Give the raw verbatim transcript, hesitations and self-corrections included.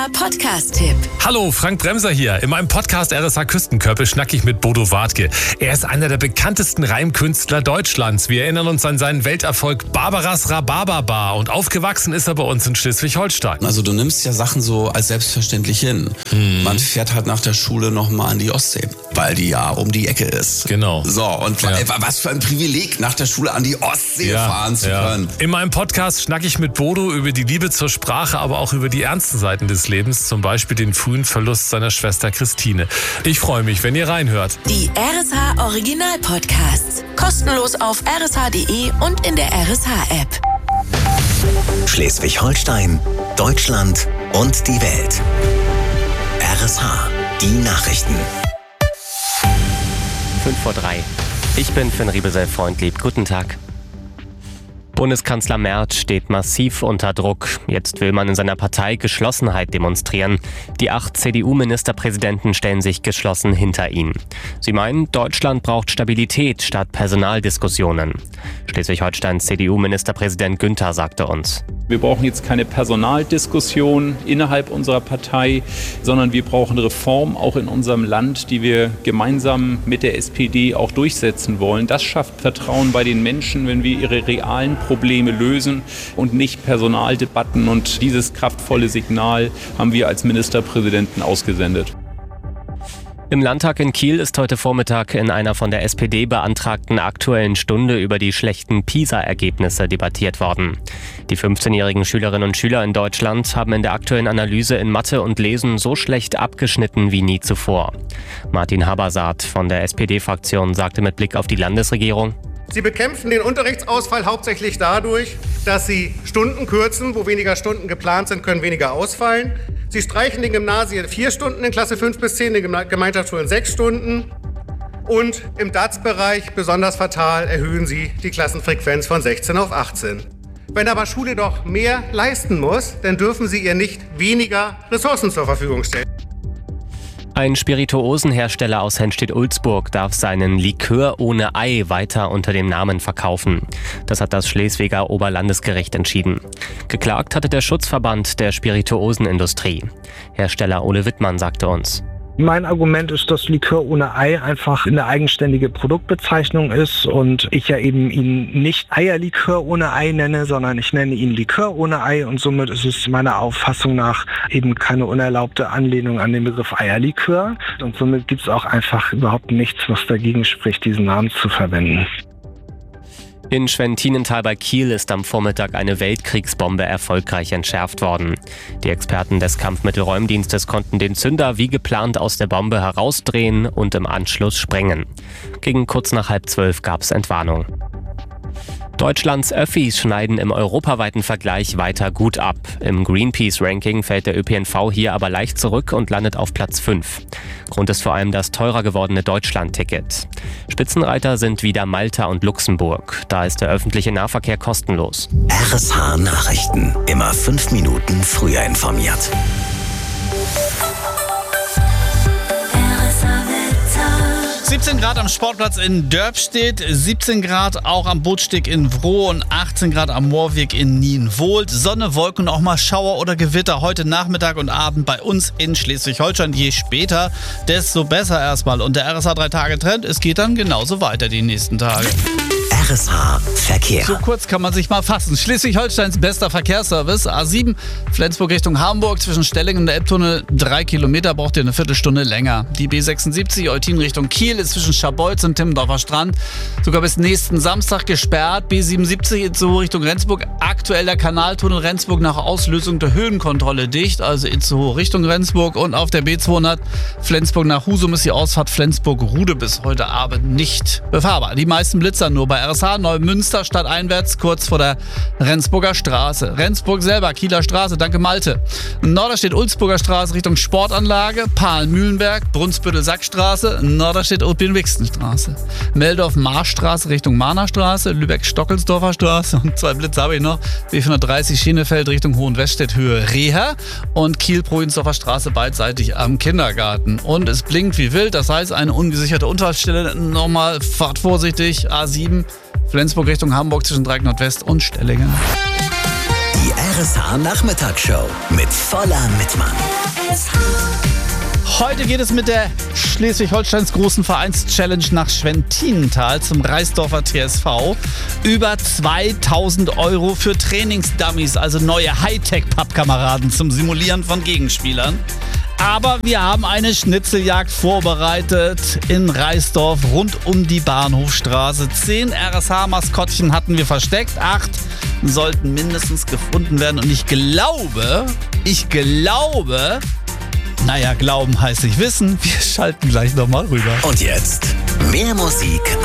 Podcast-Tipp. Hallo, Frank Bremser hier. In meinem Podcast R S H Küstenkörper schnack ich mit Bodo Wartke. Er ist einer der bekanntesten Reimkünstler Deutschlands. Wir erinnern uns an seinen Welterfolg Barbaras Rhabarberbar und aufgewachsen ist er bei uns in Schleswig-Holstein. Also du nimmst ja Sachen so als selbstverständlich hin. Hm. Man fährt halt nach der Schule nochmal an die Ostsee, weil die ja um die Ecke ist. Genau. So, und ja. was für ein Privileg, nach der Schule an die Ostsee ja, fahren zu ja. können. In meinem Podcast schnack ich mit Bodo über die Liebe zur Sprache, aber auch über die ernsten Seiten des Lebens, zum Beispiel den frühen Verlust seiner Schwester Christine. Ich freue mich, wenn ihr reinhört. Die R S H Original Podcasts. Kostenlos auf r s h punkt d e und in der R S H App. Schleswig-Holstein, Deutschland und die Welt. R S H, die Nachrichten. fünf vor drei. Ich bin Finn Riebesell-Freundlieb. Guten Tag. Bundeskanzler Merz steht massiv unter Druck. Jetzt will man in seiner Partei Geschlossenheit demonstrieren. Die acht C D U-Ministerpräsidenten stellen sich geschlossen hinter ihn. Sie meinen, Deutschland braucht Stabilität statt Personaldiskussionen. Schleswig-Holsteins C D U-Ministerpräsident Günther sagte uns: Wir brauchen jetzt keine Personaldiskussion innerhalb unserer Partei, sondern wir brauchen Reformen auch in unserem Land, die wir gemeinsam mit der S P D auch durchsetzen wollen. Das schafft Vertrauen bei den Menschen, wenn wir ihre realen Probleme lösen und nicht Personaldebatten. Und dieses kraftvolle Signal haben wir als Ministerpräsidenten ausgesendet. Im Landtag in Kiel ist heute Vormittag in einer von der S P D beantragten Aktuellen Stunde über die schlechten PISA-Ergebnisse debattiert worden. Die fünfzehnjährigen Schülerinnen und Schüler in Deutschland haben in der aktuellen Analyse in Mathe und Lesen so schlecht abgeschnitten wie nie zuvor. Martin Habersaat von der S P D-Fraktion sagte mit Blick auf die Landesregierung: Sie bekämpfen den Unterrichtsausfall hauptsächlich dadurch, dass sie Stunden kürzen. Wo weniger Stunden geplant sind, können weniger ausfallen. Sie streichen den Gymnasien vier Stunden in Klasse fünf bis zehn, den Gemeinschaftsschulen sechs Stunden. Und im D A Z S-Bereich, besonders fatal, erhöhen sie die Klassenfrequenz von sechzehn auf achtzehn. Wenn aber Schule doch mehr leisten muss, dann dürfen sie ihr nicht weniger Ressourcen zur Verfügung stellen. Ein Spirituosenhersteller aus Henstedt-Ulzburg darf seinen Likör ohne Ei weiter unter dem Namen verkaufen. Das hat das Schleswiger Oberlandesgericht entschieden. Geklagt hatte der Schutzverband der Spirituosenindustrie. Hersteller Ole Wittmann sagte uns: Mein Argument ist, dass Likör ohne Ei einfach eine eigenständige Produktbezeichnung ist und ich ja eben ihn nicht Eierlikör ohne Ei nenne, sondern ich nenne ihn Likör ohne Ei und somit ist es meiner Auffassung nach eben keine unerlaubte Anlehnung an den Begriff Eierlikör und somit gibt es auch einfach überhaupt nichts, was dagegen spricht, diesen Namen zu verwenden. In Schwentinental bei Kiel ist am Vormittag eine Weltkriegsbombe erfolgreich entschärft worden. Die Experten des Kampfmittelräumdienstes konnten den Zünder wie geplant aus der Bombe herausdrehen und im Anschluss sprengen. Gegen kurz nach halb zwölf gab es Entwarnung. Deutschlands Öffis schneiden im europaweiten Vergleich weiter gut ab. Im Greenpeace-Ranking fällt der Ö P N V hier aber leicht zurück und landet auf Platz fünf. Grund ist vor allem das teurer gewordene Deutschland-Ticket. Spitzenreiter sind wieder Malta und Luxemburg. Da ist der öffentliche Nahverkehr kostenlos. R S H Nachrichten. Immer fünf Minuten früher informiert. siebzehn Grad am Sportplatz in Dörpstedt, siebzehn Grad auch am Bootsteg in Vroh und achtzehn Grad am Moorweg in Nienwohlt. Sonne, Wolken und auch mal Schauer oder Gewitter heute Nachmittag und Abend bei uns in Schleswig-Holstein. Je später, desto besser erstmal. Und der R S H drei Tage Trend, es geht dann genauso weiter die nächsten Tage. R S H Verkehr. So kurz kann man sich mal fassen. Schleswig-Holsteins bester Verkehrsservice. A sieben, Flensburg Richtung Hamburg, zwischen Stellingen und der Elbtunnel. Drei Kilometer, braucht ihr eine Viertelstunde länger. Die B sechsundsiebzig, Eutin Richtung Kiel, ist zwischen Scharbeutz und Timmendorfer Strand sogar bis nächsten Samstag gesperrt. B siebenundsiebzig Itzehoe Richtung Rendsburg. Aktuell der Kanaltunnel Rendsburg nach Auslösung der Höhenkontrolle dicht. Also Itzehoe Richtung Rendsburg. Und auf der B zweihundert Flensburg nach Husum ist die Ausfahrt Flensburg-Rude bis heute Abend nicht befahrbar. Die meisten Blitzer nur bei R S H Neumünster stadteinwärts, kurz vor der Rendsburger Straße. Rendsburg selber, Kieler Straße, danke Malte. Norderstedt Ulzburger Straße Richtung Sportanlage, Pahlen-Mühlenberg, Brunsbüttel-Sackstraße, Norderstedt Ulpin-Wixtenstraße. Meldorf-Marschstraße Richtung Mahnerstraße, Lübeck-Stockelsdorfer Straße und zwei Blitze habe ich noch. B vierhundertdreißig Schienefeld Richtung Hohenwestedt Höhe Reher und Kiel-Projinsdorfer Straße beidseitig am Kindergarten. Und es blinkt wie wild, das heißt eine ungesicherte Unfallstelle. Nochmal, fahrt vorsichtig, A sieben, Flensburg Richtung Hamburg zwischen Dreieck Nordwest und Stellingen. Die R S H Nachmittagsshow mit Voller Mittmann. R S H. Heute geht es mit der Schleswig-Holsteins großen Vereins-Challenge nach Schwentinental zum Reisdorfer T S V. Über zweitausend Euro für Trainingsdummies, also neue Hightech-Pappkameraden zum Simulieren von Gegenspielern. Aber wir haben eine Schnitzeljagd vorbereitet in Reisdorf rund um die Bahnhofstraße. Zehn R S H-Maskottchen hatten wir versteckt, acht sollten mindestens gefunden werden. Und ich glaube, ich glaube... Naja, glauben heißt nicht wissen. Wir schalten gleich nochmal rüber. Und jetzt mehr Musik